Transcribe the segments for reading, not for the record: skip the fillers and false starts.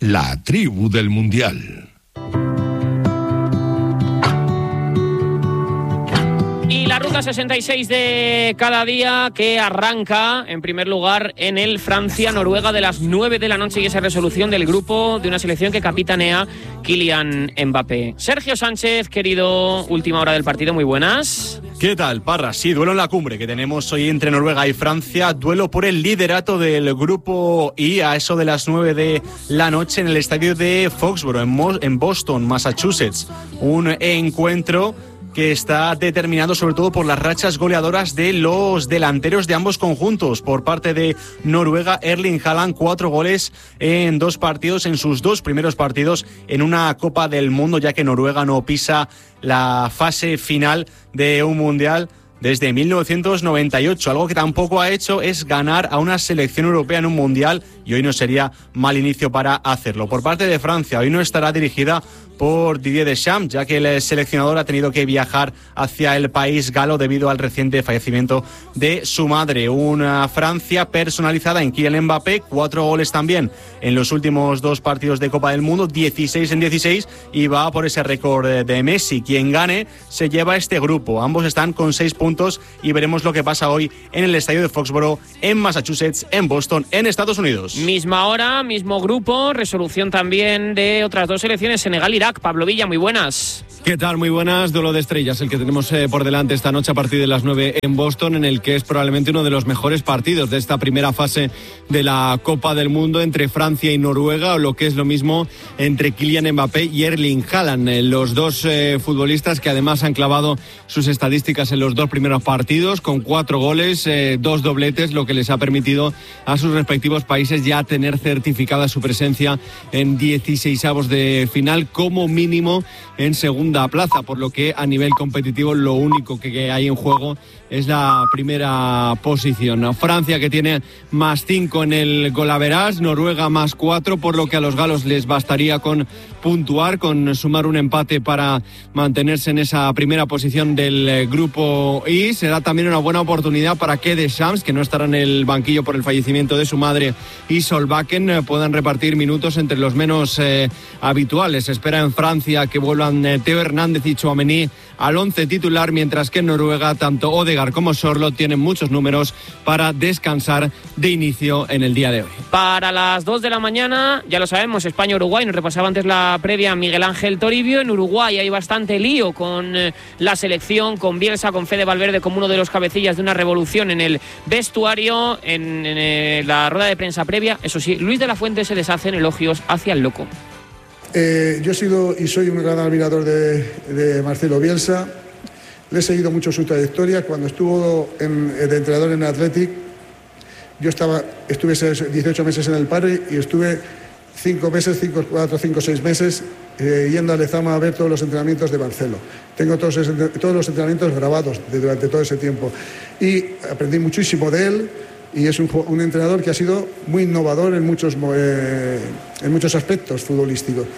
la tribu del Mundial. Y la ruta 66 de cada día, que arranca en primer lugar en el Francia-Noruega de las 9 de la noche, y esa resolución del grupo de una selección que capitanea Kylian Mbappé. Sergio Sánchez, querido, última hora del partido, muy buenas. ¿Qué tal, Parra? Sí, duelo en la cumbre que tenemos hoy entre Noruega y Francia, duelo por el liderato del grupo I a eso de las 9 de la noche en el estadio de Foxborough, en Boston, Massachusetts. Un encuentro que está determinado sobre todo por las rachas goleadoras de los delanteros de ambos conjuntos. Por parte de Noruega, Erling Haaland, 4 goles en 2 partidos, en sus 2 primeros partidos en una Copa del Mundo, ya que Noruega no pisa la fase final de un Mundial desde 1998. Algo que tampoco ha hecho es ganar a una selección europea en un Mundial, y hoy no sería mal inicio para hacerlo. Por parte de Francia, hoy no estará dirigida por Didier Deschamps, ya que el seleccionador ha tenido que viajar hacia el país galo debido al reciente fallecimiento de su madre. Una Francia personalizada en Kylian Mbappé, 4 goles también en los últimos 2 partidos de Copa del Mundo, 16 en 16, y va por ese récord de Messi. Quien gane se lleva este grupo. Ambos están con 6 puntos y veremos lo que pasa hoy en el estadio de Foxborough, en Massachusetts, en Boston, en Estados Unidos. Misma hora, mismo grupo, resolución también de otras 2 selecciones, Senegal-Irak. Pablo Villa, muy buenas. ¿Qué tal? Muy buenas. Duelo de estrellas el que tenemos por delante esta noche a partir de las 9 en Boston, en el que es probablemente uno de los mejores partidos de esta primera fase de la Copa del Mundo entre Francia y Noruega, o lo que es lo mismo entre Kylian Mbappé y Erling Haaland, los 2 futbolistas que además han clavado sus estadísticas en los 2 primeros partidos con 4 goles, 2 dobletes, lo que les ha permitido a sus respectivos países ya tener certificada su presencia en 16avos de final, como mínimo en segunda plaza, por lo que a nivel competitivo lo único que hay en juego es la primera posición. Francia, que tiene +5 en el golaverage, Noruega +4, por lo que a los galos les bastaría con puntuar, con sumar un empate para mantenerse en esa primera posición del grupo I. Será también una buena oportunidad para que Deschamps, que no estará en el banquillo por el fallecimiento de su madre, y Solbakken puedan repartir minutos entre los menos habituales. Se espera en Francia que vuelvan Theo Hernández y Tchouaméni al 11 titular, mientras que en Noruega tanto Odegaard como Sorloth tienen muchos números para descansar de inicio en el día de hoy. Para las 2 de la mañana, ya lo sabemos, España-Uruguay. Nos repasaba antes la previa Miguel Ángel Toribio. En Uruguay hay bastante lío con la selección, con Bielsa, con Fede Valverde como uno de los cabecillas de una revolución en el vestuario. En la rueda de prensa previa, eso sí, Luis de la Fuente se deshace en elogios hacia el loco. Yo he sido y soy un gran admirador de Marcelo Bielsa. Le he seguido mucho su trayectoria. Cuando estuvo de entrenador en Athletic, yo estuve 18 meses en el Parry y estuve 5 meses, 4, 5, 6 meses yendo a Lezama a ver todos los entrenamientos de Marcelo. Tengo todos los entrenamientos grabados durante todo ese tiempo y aprendí muchísimo de él. Y es un entrenador que ha sido muy innovador en muchos aspectos futbolísticos.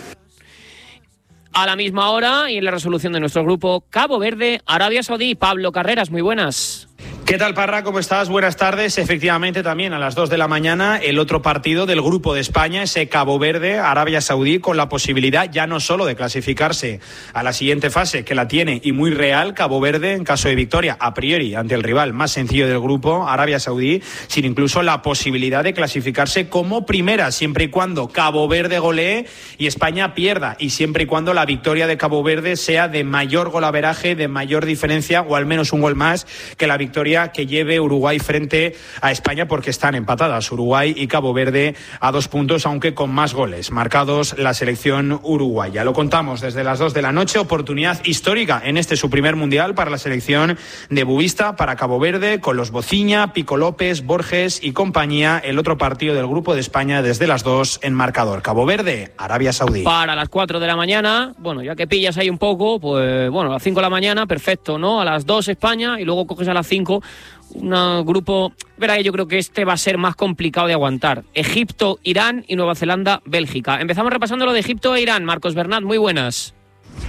A la misma hora y en la resolución de nuestro grupo, Cabo Verde, Arabia Saudí. Pablo Carreras, muy buenas. ¿Qué tal, Parra? ¿Cómo estás? Buenas tardes. Efectivamente, también a las 2 de la mañana, el otro partido del Grupo de España, ese Cabo Verde, Arabia Saudí, con la posibilidad ya no solo de clasificarse a la siguiente fase, que la tiene y muy real Cabo Verde en caso de victoria, a priori, ante el rival más sencillo del grupo, Arabia Saudí, sino incluso la posibilidad de clasificarse como primera, siempre y cuando Cabo Verde golee y España pierda, y siempre y cuando la victoria de Cabo Verde sea de mayor golaveraje, de mayor diferencia, o al menos un gol más que la victoria que lleve Uruguay frente a España, porque están empatadas Uruguay y Cabo Verde a 2 puntos, aunque con más goles marcados la selección uruguaya. Lo contamos desde las 2 de la noche, oportunidad histórica en este su primer mundial para la selección de Bubista, para Cabo Verde, con los Bociña, Pico López, Borges y compañía. El otro partido del Grupo de España desde las 2 en marcador. Cabo Verde, Arabia Saudí. Para las 4 de la mañana, bueno, ya que pillas ahí un poco, pues bueno, a las 5 de la mañana, perfecto, ¿no? A las 2 España y luego coges a las 5 un grupo, verá, que yo creo que este va a ser más complicado de aguantar. Egipto, Irán y Nueva Zelanda, Bélgica. Empezamos repasando lo de Egipto e Irán. Marcos Bernat, muy buenas.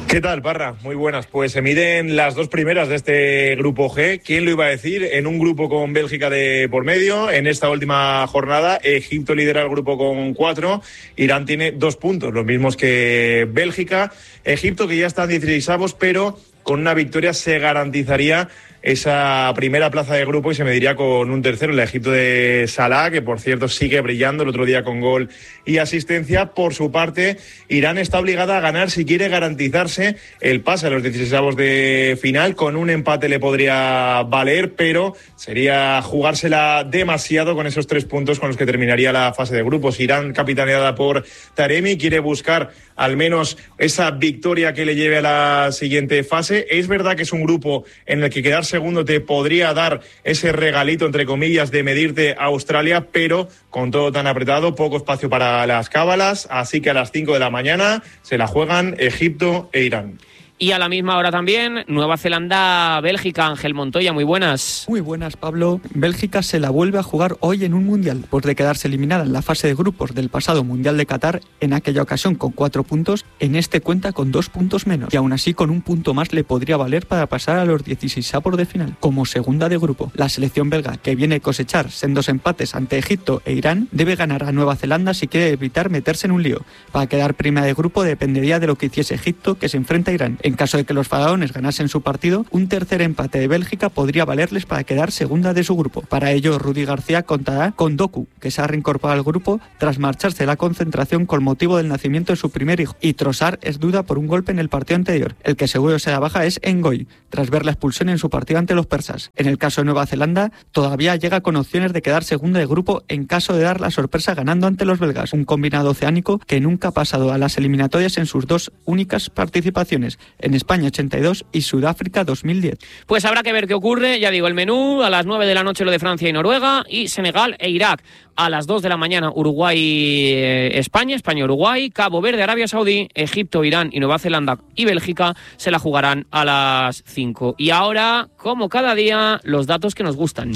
¿Qué tal, Parra? Muy buenas. Pues se miden las dos primeras de este grupo G. ¿Quién lo iba a decir? En un grupo con Bélgica de por medio. En esta última jornada, Egipto lidera el grupo con 4. Irán tiene 2 puntos, los mismos que Bélgica. Egipto, que ya está en 16avos, pero con una victoria se garantizaría esa primera plaza de grupo y se mediría con un tercero, el Egipto de Salah, que por cierto sigue brillando el otro día con gol y asistencia. Por su parte, Irán está obligada a ganar si quiere garantizarse el pase a los 16avos de final. Con un empate le podría valer, pero sería jugársela demasiado con esos 3 puntos con los que terminaría la fase de grupos. Irán, capitaneada por Taremi, quiere buscar al menos esa victoria que le lleve a la siguiente fase. Es verdad que es un grupo en el que quedar segundo te podría dar ese regalito, entre comillas, de medirte a Australia, pero con todo tan apretado, poco espacio para las cábalas, así que a las 5 de la mañana se la juegan Egipto e Irán. Y a la misma hora también, Nueva Zelanda, Bélgica. Ángel Montoya, muy buenas. Muy buenas, Pablo. Bélgica se la vuelve a jugar hoy en un mundial, por de quedarse eliminada en la fase de grupos del pasado Mundial de Qatar, en aquella ocasión con 4 puntos, en este cuenta con 2 puntos menos, y aún así con un punto más le podría valer para pasar a los 16avos de final. Como segunda de grupo, la selección belga, que viene a cosechar sendos empates ante Egipto e Irán, debe ganar a Nueva Zelanda si quiere evitar meterse en un lío. Para quedar primera de grupo dependería de lo que hiciese Egipto, que se enfrenta a Irán. En caso de que los faraones ganasen su partido, un tercer empate de Bélgica podría valerles para quedar segunda de su grupo. Para ello, Rudy García contará con Doku, que se ha reincorporado al grupo tras marcharse de la concentración con motivo del nacimiento de su primer hijo. Y Trossard es duda por un golpe en el partido anterior. El que seguro se da baja es Ngoy, tras ver la expulsión en su partido ante los persas. En el caso de Nueva Zelanda, todavía llega con opciones de quedar segunda de grupo en caso de dar la sorpresa ganando ante los belgas, un combinado oceánico que nunca ha pasado a las eliminatorias en sus 2 únicas participaciones, en España 82 y Sudáfrica 2010. Pues habrá que ver qué ocurre. Ya digo, el menú: a las 9 de la noche lo de Francia y Noruega, y Senegal e Irak. A las 2 de la mañana Uruguay-España, España-Uruguay, Cabo Verde, Arabia Saudí, Egipto, Irán y Nueva Zelanda y Bélgica se la jugarán a las 5. Y ahora, como cada día, los datos que nos gustan.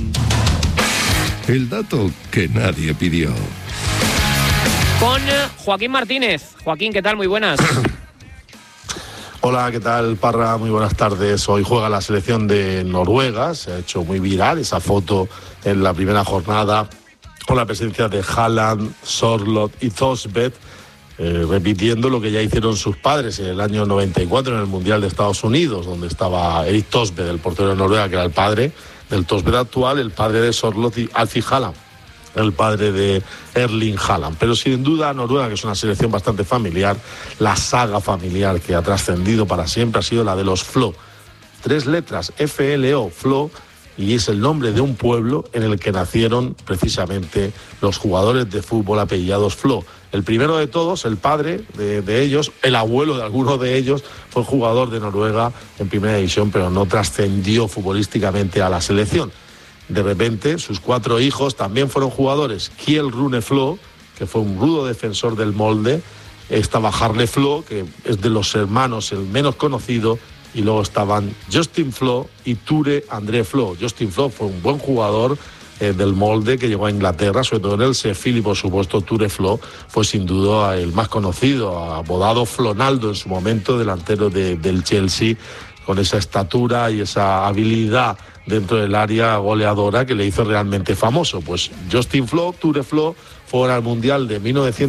El dato que nadie pidió. Con Joaquín Martínez. Joaquín, ¿qué tal? Muy buenas. Hola, ¿qué tal, Parra? Muy buenas tardes. Hoy juega la selección de Noruega. Se ha hecho muy viral esa foto en la primera jornada con la presencia de Haaland, Sorloth y Thorstvedt, repitiendo lo que ya hicieron sus padres en el año 94 en el Mundial de Estados Unidos, donde estaba Erik Thorstvedt, el portero de Noruega, que era el padre del Thorstvedt actual, el padre de Sorloth, y Alfie Haaland, el padre de Erling Haaland. Pero sin duda Noruega, que es una selección bastante familiar, la saga familiar que ha trascendido para siempre ha sido la de los Flo. 3 letras, F-L-O, Flo, y es el nombre de un pueblo en el que nacieron precisamente los jugadores de fútbol apellidados Flo. El primero de todos, el padre de ellos, el abuelo de algunos de ellos, fue jugador de Noruega en primera división, pero no trascendió futbolísticamente a la selección. De repente, sus 4 hijos también fueron jugadores. Kjell Rune Flo, que fue un rudo defensor del Molde. Estaba Jarle Flo, que es de los hermanos el menos conocido. Y luego estaban Justin Flo y Ture André Flo. Justin Flo fue un buen jugador del Molde que llegó a Inglaterra, sobre todo en el Sheffield, y por supuesto Ture Flo fue sin duda el más conocido, apodado Flonaldo en su momento, delantero del Chelsea, con esa estatura y esa habilidad dentro del área goleadora que le hizo realmente famoso. Pues Justin Flo, Ture Flo, fueron al Mundial de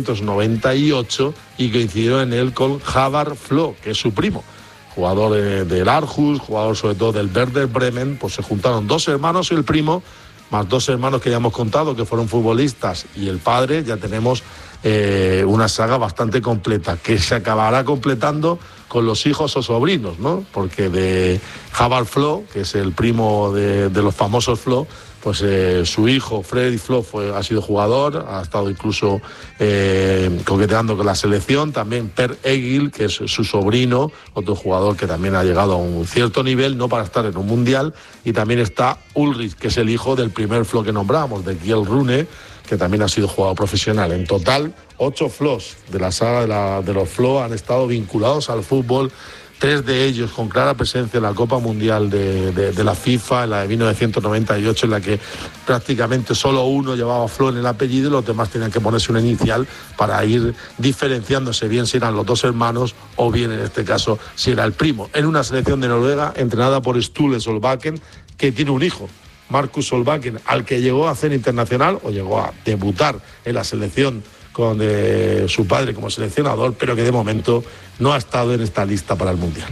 1998 y coincidieron en él con Håvard Flo, que es su primo, jugador del Aarhus, jugador sobre todo del Werder Bremen. Pues se juntaron 2 hermanos y el primo, más 2 hermanos que ya hemos contado que fueron futbolistas, y el padre. Ya tenemos una saga bastante completa, que se acabará completando con los hijos o sobrinos, ¿no? Porque de Håvard Flo, que es el primo de los famosos Flo, pues su hijo Freddy Flo ha sido jugador, ha estado incluso coqueteando con la selección. También Per Egil, que es su sobrino, otro jugador que también ha llegado a un cierto nivel, no para estar en un mundial. Y también está Ulrich, que es el hijo del primer Flo que nombramos, de Kjell Rune, que también ha sido jugador profesional. En total, 8 Flos de la saga de los Flo han estado vinculados al fútbol 3 de ellos con clara presencia en la Copa Mundial de la FIFA, en la de 1998, en la que prácticamente solo uno llevaba Flo en el apellido y los demás tenían que ponerse una inicial para ir diferenciándose, bien si eran los 2 hermanos o bien en este caso si era el primo. En una selección de Noruega entrenada por Sture Solbakken, que tiene un hijo, Marcus Solbakken, al que llegó a ser internacional o llegó a debutar en la selección con su padre como seleccionador, pero que de momento no ha estado en esta lista para el Mundial.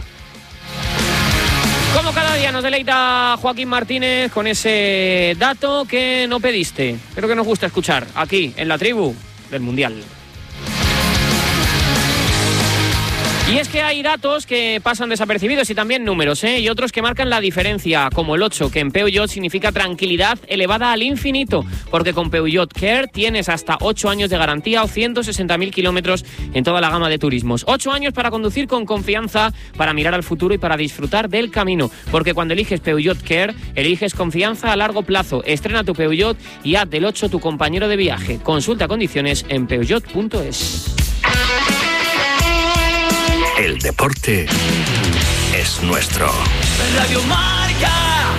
Como cada día nos deleita Joaquín Martínez con ese dato que no pediste, pero que nos gusta escuchar aquí en la tribu del Mundial. Y es que hay datos que pasan desapercibidos y también números, y otros que marcan la diferencia, como el 8, que en Peugeot significa tranquilidad elevada al infinito, porque con Peugeot Care tienes hasta 8 años de garantía o 160.000 kilómetros en toda la gama de turismos. 8 años para conducir con confianza, para mirar al futuro y para disfrutar del camino, porque cuando eliges Peugeot Care, eliges confianza a largo plazo. Estrena tu Peugeot y haz del 8 tu compañero de viaje. Consulta condiciones en peugeot.es. El deporte es nuestro. Radio Marca.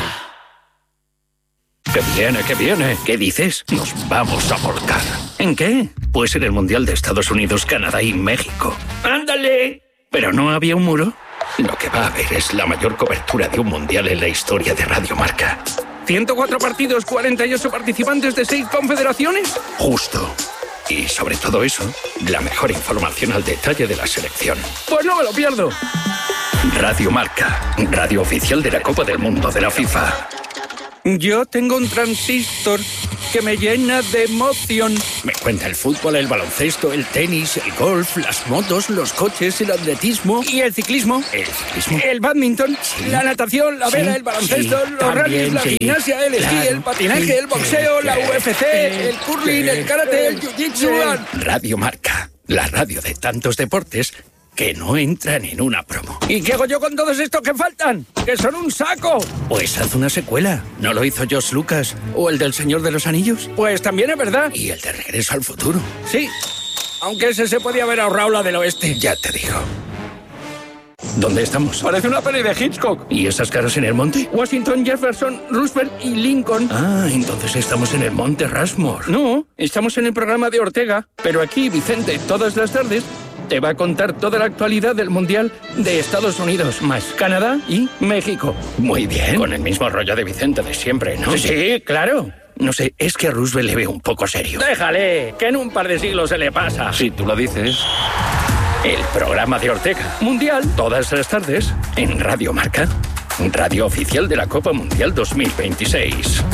Que viene. ¿Qué dices? Nos vamos a volcar. ¿En qué? Pues en el Mundial de Estados Unidos, Canadá y México. ¡Ándale! ¿Pero no había un muro? Lo que va a haber es la mayor cobertura de un Mundial en la historia de Radio Marca. 104 partidos, 48 participantes de 6 confederaciones. Justo. Y sobre todo eso, la mejor información al detalle de la selección. Pues no me lo pierdo. Radio Marca, radio oficial de la Copa del Mundo de la FIFA. Yo tengo un transistor que me llena de emoción. Me cuenta el fútbol, el baloncesto, el tenis, el golf, las motos, los coches, el atletismo. ¿Y el ciclismo? ¿El ciclismo? El badminton, sí, la natación, la vela, el baloncesto, sí, los rallies, la gimnasia, el esquí, el patinaje, el boxeo, la UFC, el curling, el karate, el jiu-jitsu. Radio Marca, la radio de tantos deportes que no entran en una promo. ¿Y qué hago yo con todos estos que faltan? ¡Que son un saco! Pues haz una secuela. ¿No lo hizo George Lucas? ¿O el del Señor de los Anillos? Pues también es verdad. ¿Y el de Regreso al Futuro? Sí, aunque ese se podía haber ahorrado la del oeste. Ya te digo. ¿Dónde estamos? Parece una peli de Hitchcock. ¿Y esas caras en el monte? Washington, Jefferson, Roosevelt y Lincoln. Ah, entonces estamos en el monte Rushmore. No, estamos en el programa de Ortega. Pero aquí, Vicente, todas las tardes te va a contar toda la actualidad del Mundial de Estados Unidos, más Canadá y México. Muy bien. Con el mismo rollo de Vicente de siempre, ¿no? Sí, claro. No sé, es que a Roosevelt le veo un poco serio. Déjale, que en un par de siglos se le pasa. Si tú lo dices. El programa de Ortega. Mundial. Todas las tardes en Radio Marca. Radio oficial de la Copa Mundial 2026.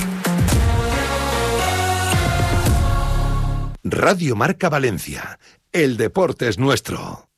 Radio Marca Valencia. El deporte es nuestro.